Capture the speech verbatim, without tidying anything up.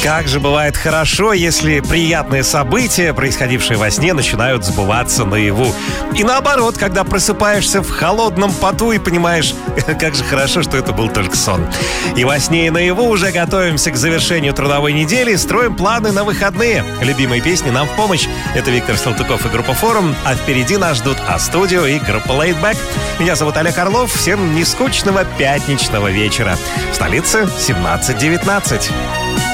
Как же бывает хорошо, если приятные события, происходившие во сне, начинают сбываться наяву. И наоборот, когда просыпаешься в холодном поту и понимаешь, как же хорошо, что это был только сон. И во сне, и наяву уже готовимся к завершению трудовой недели, строим планы на выходные. Любимые песни нам в помощь. Это Виктор Салтыков и группа «Форум», а впереди нас ждут А-студио и группа Laid Back. Меня зовут Олег Орлов. Всем нескучного пятничного вечера. В столице семнадцать девятнадцать.